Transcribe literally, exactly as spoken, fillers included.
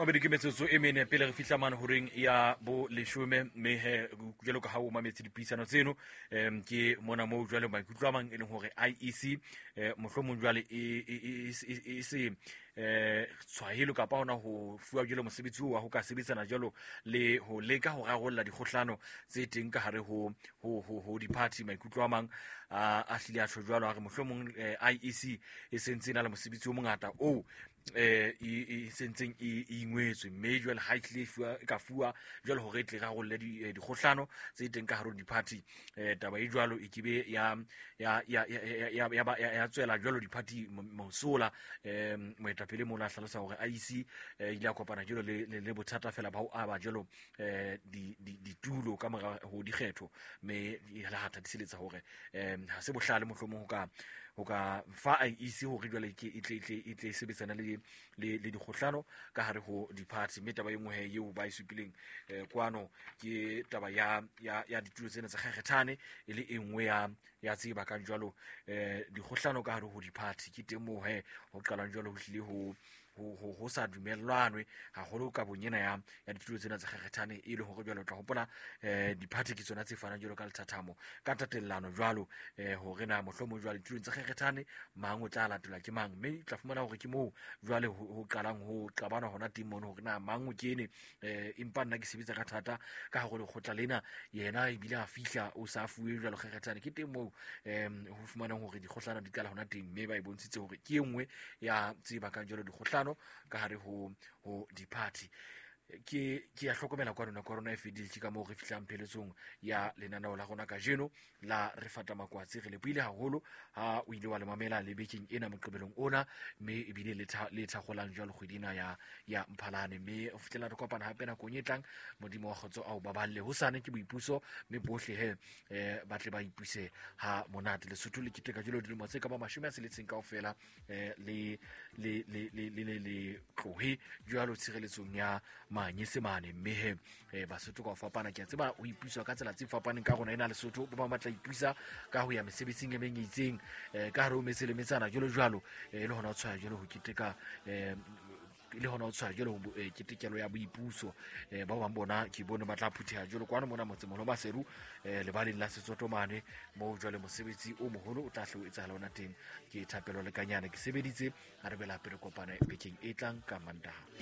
mabedi ke metsotso e mene pele re fihla mane horeng ya bo leshome mme he jalo ka ha o mametse dipuisano tseno em ke mona mo jwale maikutlo a mang e leng hore I E C mohlomong jwale e se eh tshwahelo ka pa ona ho fuwa jalo mosebetsi wa ho ka sebetsana jalo le ho leka ho rarolla dikgohlano tse teng ka hare ho ho ho di party maikutlo a mang a hlile a tshojwalo a re mohlomong I E C e sentse na le mosebetsi o mongata o eh e sentseng e ingwetswe mme jwale ha itle fuwa ka fuwa jwale hore tle rarolle di dikgohlano tse teng ka hare ho di party eh taba e jwalo e kibe ya ya ya ya ya ya tswela jwalo di party mosola eh moetapele mo la hlalosa hore I E C ile a kopana jwalo le le bothata fela ba ho aba jwalo eh di di tulo ka mora ho dikgetho mme la hata diseletsa hore eh ha se bohlale mohlomong ho ka ho ka fa I E C hore jwale ke itle itle itle sebetsana le le le dikgohlano ka hare ho di party mme taba e nngwe he eo ba isupileng eh kwano ke taba ya ya ya ditulo tsena tsa kgekgethane e le engwe ya ya tseba ka jwalo eh dikgohlano ka hare ho di party ke teng mo he ho qalang jwalo ho hlile ho ho ho sa dumellwanwe ha holo ka bonyena ya ya ditulo tsena tsa kgekgethane e le hore jwalo tla hopola eh di party ke tsona tse fana jwalo ka lethathamo ka tatellano jwalo eh hore na mohlomong jwalo ditulo tsa kgekgethane mang o tla latela ke mang mme tla fumana hore ke mo jwale ho qalang ho qabana hona timono hore na mang o kene eh impa nna ke sebetsa ka thata ka hore le khotla lena yena e bile a fihla o sa fuwe jwalo kgekgethane ke teng mo em ho fumana hore dikgohlano di qala hona teng mme ba e bontshitse hore ke engwe ya tseba ka jwalo dikgohlano ka hare ho ho di party ke ke ya hlokomela kwa rona corona e fedile ka mo re fihlang pheletsong ya lenaneo la rona ka jeno la re fata makwatsi re le buile haholo ha o ile wa le mamela le bekeng ena moqebelong ona mme e bile le le thagolang jalo kgwedina ya ya Mphalane mme o fitela re kopana hape na konyetlang modimo wa khotso ao baballe ho sane ke boipuso mme bohle he eh batle ba ipuse ha monate le sotho le kiteka jalo dilemo tse ka ba mashome a seletseng kaofela eh le le le le le tlohe jalo tshireletsong ya manyesemane mme he eh Basotho ka fapana ke tseba o ipuisa ka tsela tse fapaneng ka rona ena le Lesotho ba matla ipuisa ka ho ya mesebetsing e meng itseng eh ka re o mesele metsana jalo jalo eh le hona o tshwaya jalo ho kiteka eh le hona o tshwaya jalo kitekelo ya boipuso eh ba bang bona ke bone ba tla phutheha jalo kwana mona motse moholo ba seru eh le ba le la Sesotho mane mo jwale mosebetsi o moholo o tla hle o etsahala ona teng ke thapelo le kanyana ke sebeditse ha re bela pele kopana bekeng e tlang ka Mantaha.